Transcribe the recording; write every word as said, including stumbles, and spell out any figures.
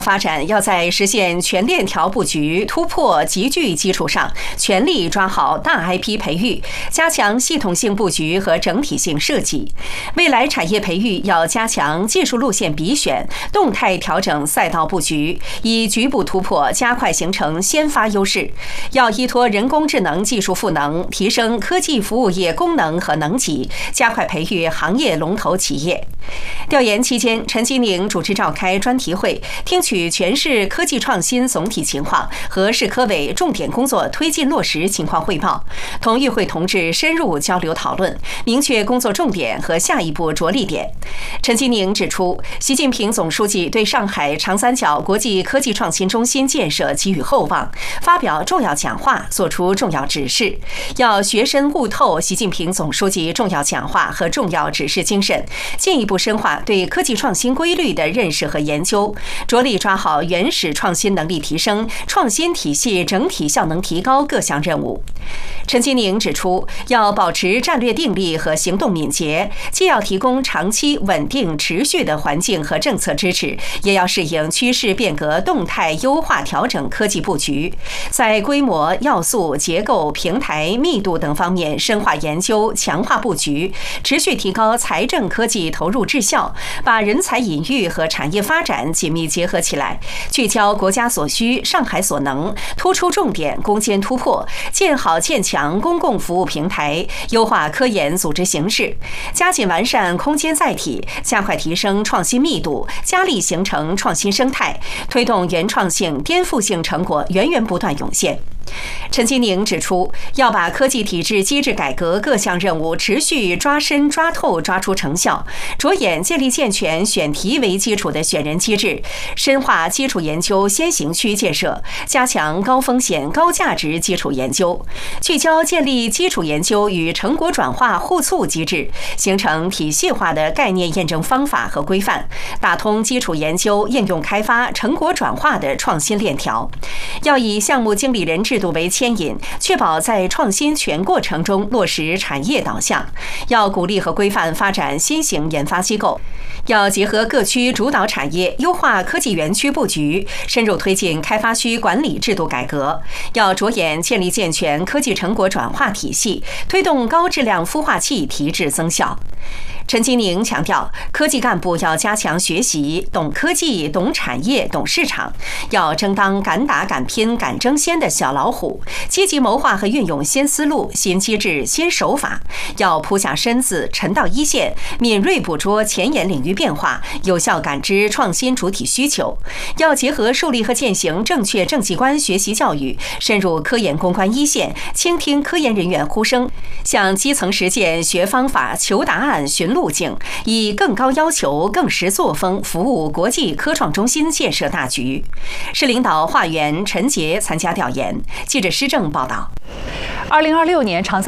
发展要在实现全链条布局、突破集聚基础上，全力抓好大 I P 培育，加强系统性布局和整体性设计。未来产业培育要加强技术路线比选，动态调整赛道布局，以局部突破加快形成先发优势。要依托人工智能技术赋能，提升科技服务业功能和能级，加快培育行业龙头企业。调研期间，陈吉宁主持召开专题会，听取取全市科技创新总体情况和市科委重点工作推进落实情况汇报，同与会同志深入交流讨论，明确工作重点和下一步着力点。陈吉宁指出，习近平总书记对上海长三角国际科技创新中心建设给予厚望，发表重要讲话，作出重要指示，要学深悟透习近平总书记重要讲话和重要指示精神，进一步深化对科技创新规律的认识和研究，着力抓好原始创新能力提升、创新体系整体效能提高各项任务。陈吉宁指出，要保持战略定力和行动敏捷，既要提供长期稳定持续的环境和政策支持，也要适应趋势变革，动态优化调整科技布局，在规模、要素、结构、平台、密度等方面深化研究、强化布局，持续提高财政科技投入质效，把人才引育和产业发展紧密结合起来，聚焦国家所需、上海所能，突出重点、攻坚突破，建好建强公共服务平台，优化科研组织形式，加紧完善空间载体，加快提升创新密度，加力形成创新生态，推动原创性、颠覆性成果源源不断涌现。陈吉宁指出，要把科技体制机制改革各项任务持续抓深抓透，抓出成效，着眼建立健全选题为基础的选人机制，深化基础研究先行区建设，加强高风险高价值基础研究，聚焦建立基础研究与成果转化互促机制，形成体系化的概念验证方法和规范，打通基础研究应用开发成果转化的创新链条。要以项目经理人制度为牵引，确保在创新全过程中落实产业导向。要鼓励和规范发展新型研发机构，要结合各区主导产业，优化科技园区布局，深入推进开发区管理制度改革。要着眼建立健全科技成果转化体系，推动高质量孵化器提质增效。陈吉宁强调，科技干部要加强学习，懂科技、懂产业、懂市场，要争当敢打敢拼敢争先的小老虎，积极谋划和运用新思路、新机制、新手法，要扑下身子，沉到一线，敏锐捕捉前沿领域变化，有效感知创新主体需求。要结合树立和践行正确政绩观学习教育，深入科研攻关一线，倾听科研人员呼声，向基层实践学方法、求答案、寻路径，以更高要求、更实作风服务国际科创中心建设大局。市领导华员陈杰参加调研。记者施正报道。 二零二六年长